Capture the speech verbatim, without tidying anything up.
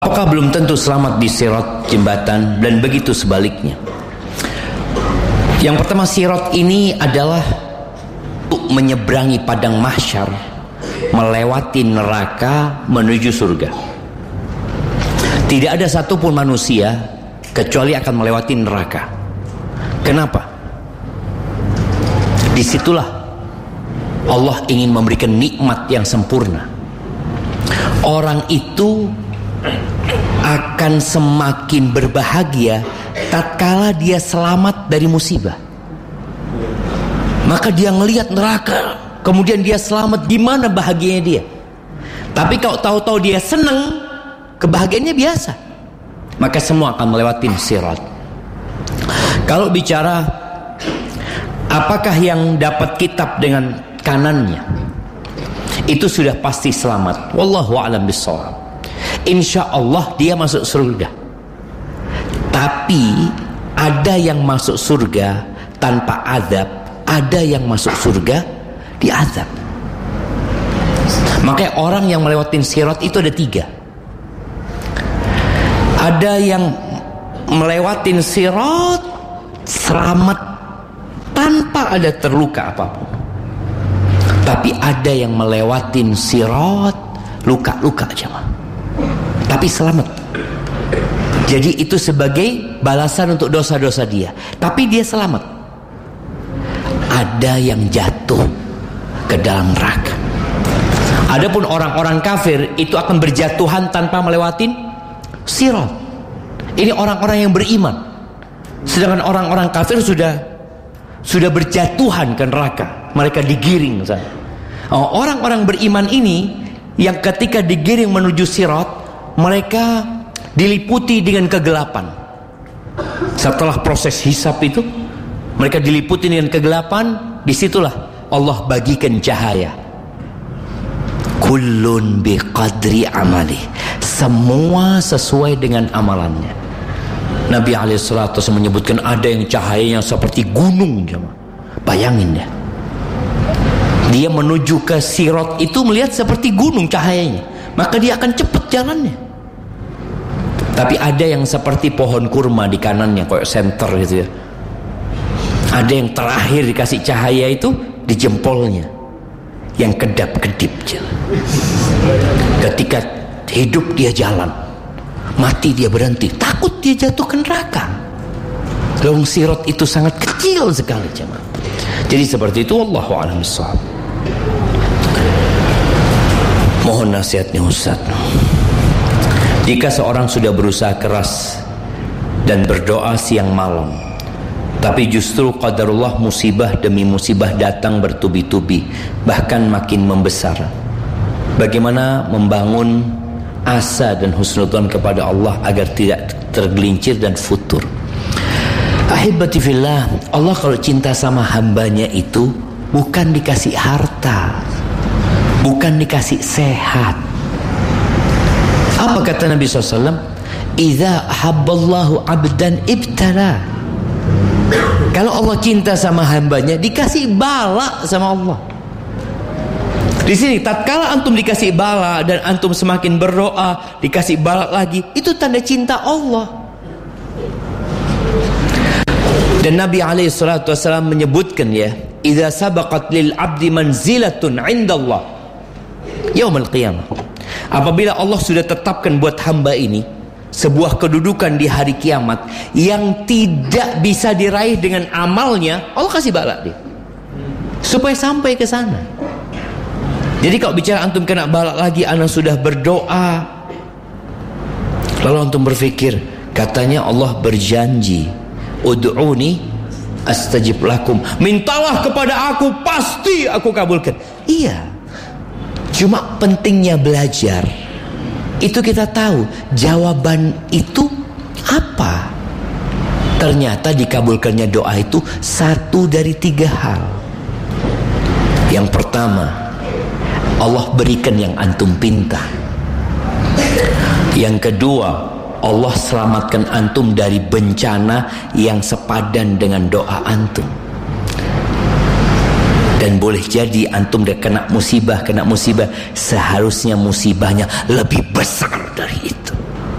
Apakah belum tentu selamat di sirat jembatan, dan begitu sebaliknya. Yang pertama, sirat ini adalah untuk menyeberangi padang mahsyar, melewati neraka menuju surga. Tidak ada satupun manusia kecuali akan melewati neraka. Kenapa? Disitulah Allah ingin memberikan nikmat yang sempurna. Orang itu akan semakin berbahagia tatkala dia selamat dari musibah. Maka dia ngelihat neraka, kemudian dia selamat, gimana bahagianya dia. Tapi kalau tahu-tahu dia senang, kebahagiaannya biasa, maka semua akan melewati sirat. Kalau bicara apakah yang dapat kitab dengan kanannya, itu sudah pasti selamat. Wallahu a'lam bishawab. Insya Allah dia masuk surga. Tapi ada yang masuk surga tanpa azab, ada yang masuk surga diazab. Makanya orang yang melewati sirat itu ada tiga. Ada yang melewati sirat selamat tanpa ada terluka apapun. Tapi ada yang melewati sirat luka-luka jemaah, tapi selamat. Jadi itu sebagai balasan untuk dosa-dosa dia, tapi dia selamat. Ada yang jatuh ke dalam neraka. Adapun orang-orang kafir itu akan berjatuhan tanpa melewati sirat. Ini orang-orang yang beriman. Sedangkan orang-orang kafir sudah sudah berjatuhan ke neraka. Mereka digiring sana. Oh, orang-orang beriman ini yang ketika digiring menuju sirat, mereka diliputi dengan kegelapan. Setelah proses hisab itu, mereka diliputi dengan kegelapan. Disitulah Allah bagikan cahaya. Kullun biqadri amali. Semua sesuai dengan amalannya. Nabi alaihi salatu wasallam menyebutkan ada yang cahayanya seperti gunung. Bayangin ya, dia menuju ke sirat itu melihat seperti gunung cahayanya, maka dia akan cepat jalannya. Tapi ada yang seperti pohon kurma di kanannya, kayak senter gitu ya. Ada yang terakhir dikasih cahaya itu di jempolnya, yang kedap-kedip. Ketika hidup dia jalan, mati dia berhenti, takut dia jatuh ke neraka. Long sirat itu sangat kecil sekali jemaah. Jadi seperti itu, wallahu a'lam bishawab. Mohon nasihatnya Ustaz. Jika seorang sudah berusaha keras dan berdoa siang malam, tapi justru qadarullah musibah demi musibah datang bertubi-tubi, bahkan makin membesar, bagaimana membangun asa dan husnudzon kepada Allah agar tidak tergelincir dan futur? Ahibati fillah, Allah kalau cinta sama hambanya itu bukan dikasih harta, bukan dikasih sehat. Apa kata Nabi shallallahu alaihi wasallam? Idza ahabballahu abdan ibtala. Kalau Allah cinta sama hambanya, dikasih bala sama Allah. Di sini tatkala antum dikasih bala dan antum semakin berdoa, dikasih bala lagi, itu tanda cinta Allah. Dan Nabi alaihi salatu wasallam menyebutkan ya, idza sabaqat lil abdi manzilatun 'indallah yaumil qiyamah. Apabila Allah sudah tetapkan buat hamba ini sebuah kedudukan di hari kiamat yang tidak bisa diraih dengan amalnya, Allah kasih bala dia supaya sampai ke sana. Jadi kalau bicara antum kena bala lagi, anak sudah berdoa, lalu antum berpikir, katanya Allah berjanji, ud'uni astajib lakum, mintalah kepada aku pasti aku kabulkan. Iya, cuma pentingnya belajar itu kita tahu jawaban itu apa. Ternyata dikabulkannya doa itu satu dari tiga hal. Yang pertama, Allah berikan yang antum pinta. Yang kedua, Allah selamatkan antum dari bencana yang sepadan dengan doa antum. Dan boleh jadi antum dia kena musibah, kena musibah, seharusnya musibahnya lebih besar dari itu.